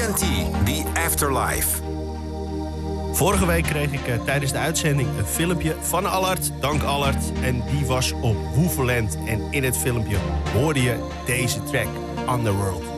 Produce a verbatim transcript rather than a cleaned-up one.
T, The Afterlife. Vorige week kreeg ik uh, tijdens de uitzending een filmpje van Allard, dank Allard. En die was op Woeverland. En in het filmpje hoorde je deze track, Underworld.